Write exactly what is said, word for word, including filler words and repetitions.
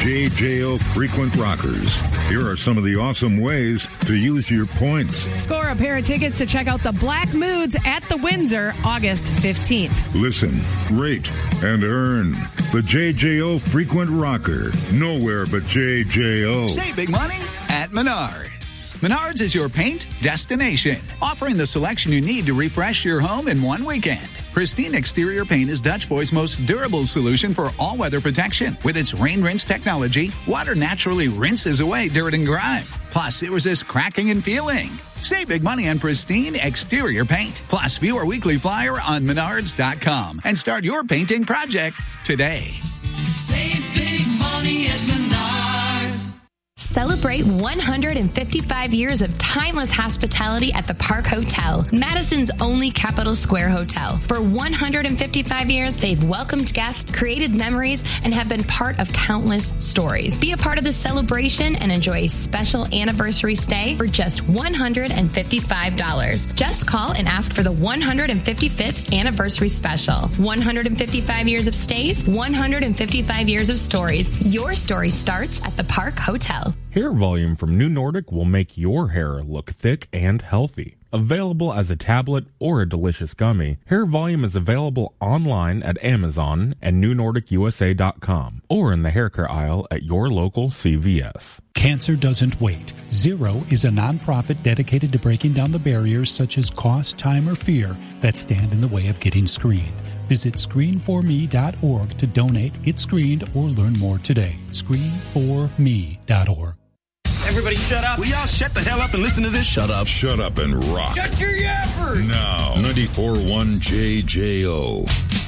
J J O Frequent Rockers. Here are some of the awesome ways to use your points. Score a pair of tickets to check out the Black Moods at the Windsor, August fifteenth. Listen, rate, and earn. The J J O Frequent Rocker. Nowhere but J J O. Save big money at Menards. Menards is your paint destination, offering the selection you need to refresh your home in one weekend. Pristine Exterior Paint is Dutch Boy's most durable solution for all-weather protection. With its rain rinse technology, water naturally rinses away dirt and grime. Plus, it resists cracking and peeling. Save big money on Pristine Exterior Paint. Plus, view our weekly flyer on menards dot com and start your painting project today. Save big money at Menards. Celebrate one hundred fifty-five years of timeless hospitality at the Park Hotel, Madison's only Capitol Square hotel. For one hundred fifty-five years, they've welcomed guests, created memories, and have been part of countless stories. Be a part of the celebration and enjoy a special anniversary stay for just one hundred fifty-five dollars. Just call and ask for the one hundred fifty-fifth anniversary special. one hundred fifty-five years of stays, one hundred fifty-five years of stories. Your story starts at the Park Hotel. Hair Volume from New Nordic will make your hair look thick and healthy. Available as a tablet or a delicious gummy, Hair Volume is available online at Amazon and new nordic u s a dot com or in the hair care aisle at your local C V S. Cancer doesn't wait. Zero is a nonprofit dedicated to breaking down the barriers such as cost, time, or fear that stand in the way of getting screened. Visit screen for me dot org to donate, get screened, or learn more today. screen for me dot org. Everybody shut up. Will y'all shut the hell up and listen to this? Shut up. Shut up and rock. Shut your yappers. Now, ninety-four point one J J O.